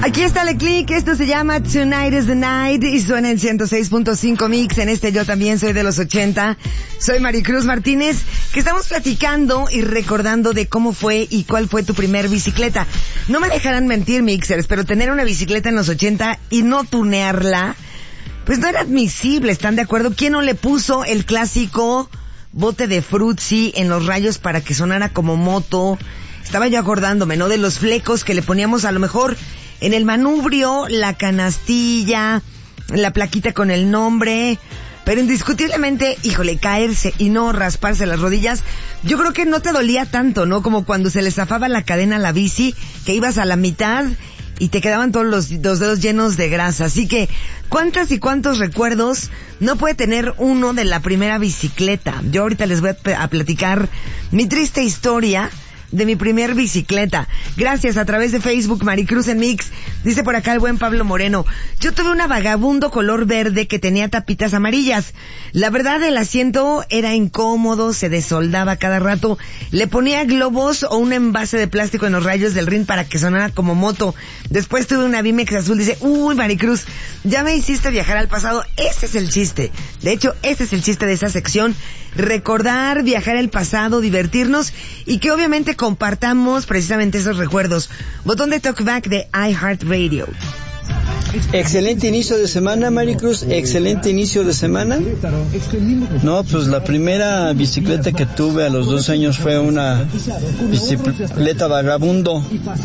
Aquí está el click, esto se llama Tonight is the Night y suena en 106.5 Mix. En este Yo También Soy de los 80. Soy Maricruz Martínez, que estamos platicando y recordando de cómo fue y cuál fue tu primer bicicleta. No me dejarán mentir, mixers, pero tener una bicicleta en los 80 y no tunearla, pues no era admisible, ¿están de acuerdo? ¿Quién no le puso el clásico bote de Fruitsy en los rayos para que sonara como moto? Estaba yo acordándome, ¿no? De los flecos que le poníamos a lo mejor en el manubrio, la canastilla, la plaquita con el nombre, pero indiscutiblemente, híjole, caerse y no rasparse las rodillas, yo creo que no te dolía tanto, ¿no? Como cuando se le zafaba la cadena a la bici, que ibas a la mitad y te quedaban todos los dedos llenos de grasa. Así que, ¿cuántas y cuántos recuerdos no puede tener uno de la primera bicicleta? Yo ahorita les voy a platicar mi triste historia de mi primer bicicleta. Gracias, a través de Facebook, Maricruz en Mix. Dice por acá el buen Pablo Moreno: yo tuve una Vagabundo color verde que tenía tapitas amarillas. La verdad, el asiento era incómodo, se desoldaba cada rato. Le ponía globos o un envase de plástico en los rayos del rin para que sonara como moto. Después tuve una Bimex azul. Dice, uy, Maricruz, ya me hiciste viajar al pasado. Ese es el chiste. De hecho, ese es el chiste de esa sección. Recordar, viajar al pasado, divertirnos y que obviamente compartamos precisamente esos recuerdos. Botón de talkback de iHeartRadio. Excelente inicio de semana, Maricruz, excelente inicio de semana. No, pues la primera bicicleta que tuve a los 2 años fue una bicicleta Vagabundo.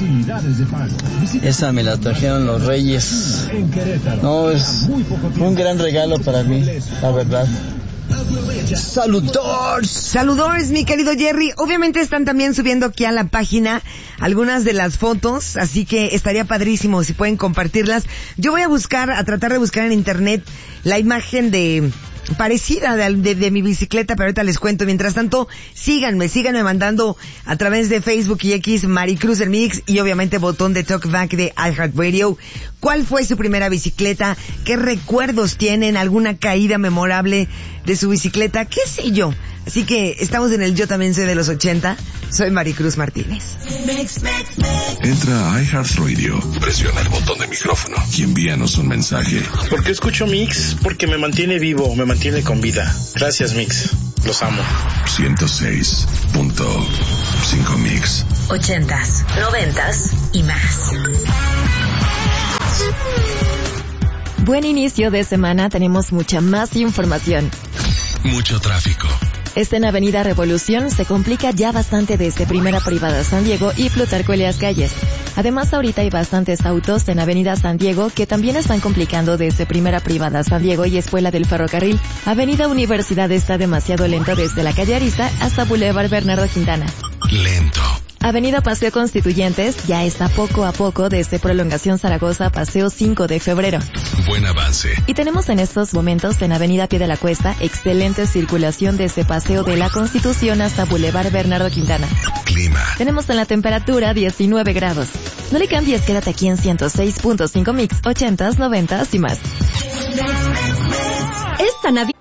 Esa me la trajeron los Reyes. No, es un gran regalo para mí, la verdad. Saludores, mi querido Jerry. Obviamente están también subiendo aquí a la página algunas de las fotos, así que estaría padrísimo si pueden compartirlas. Yo voy a tratar de buscar en internet la imagen parecida de mi bicicleta, pero ahorita les cuento. Mientras tanto, síganme mandando a través de Facebook y X, Maricruz el Mix, y obviamente botón de talkback de iHeartRadio. ¿Cuál fue su primera bicicleta? ¿Qué recuerdos tienen? ¿Alguna caída memorable de su bicicleta? ¿Qué sé yo? Así que estamos en el Yo También Soy de los 80. Soy Maricruz Martínez. Entra a iHeartRadio, presiona el botón de micrófono y envíanos un mensaje. ¿Por qué escucho Mix? Porque me mantiene vivo, me mantiene con vida. Gracias, Mix. Los amo. 106.5 Mix. 80s, 90s y más. Buen inicio de semana, tenemos mucha más información. Mucho tráfico. En Avenida Revolución se complica ya bastante desde Primera Privada San Diego y Plutarco Elías Calles. Además, ahorita hay bastantes autos en Avenida San Diego que también están complicando desde Primera Privada San Diego y Escuela del Ferrocarril. Avenida Universidad está demasiado lento desde la calle Arista hasta Boulevard Bernardo Quintana. Lento. Avenida Paseo Constituyentes ya está poco a poco desde Prolongación Zaragoza a Paseo 5 de Febrero. Buen avance. Y tenemos en estos momentos en Avenida Pie de la Cuesta excelente circulación desde Paseo de la Constitución hasta Boulevard Bernardo Quintana. Clima. Tenemos en la temperatura 19 grados. No le cambies, quédate aquí en 106.5 Mix, 80s, 90s y más. Esta Navidad